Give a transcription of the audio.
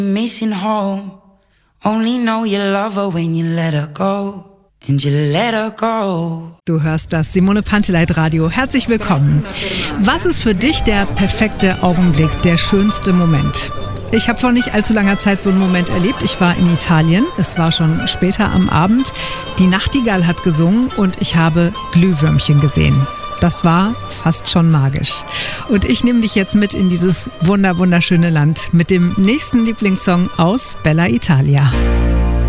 Missing home. Only know you love her when you let her go. And you let her go. Du hörst das Simone Panteleit Radio. Herzlich willkommen. Was ist für dich der perfekte Augenblick, der schönste Moment? Ich habe vor nicht allzu langer Zeit so einen Moment erlebt. Ich war in Italien. Es war schon später am Abend. Die Nachtigall hat gesungen und ich habe Glühwürmchen gesehen. Das war fast schon magisch. Und ich nehme dich jetzt mit in dieses wunderschöne Land mit dem nächsten Lieblingssong aus Bella Italia.